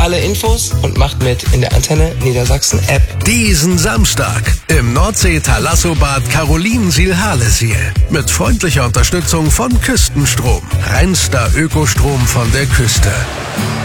alle Infos und macht mit in der Antenne Niedersachsen App. Diesen Samstag im Nordsee-Thalassobad Carolinensiel-Harlesiel. Mit freundlicher Unterstützung von Küstenstrom. Reinster Ökostrom von der Küste.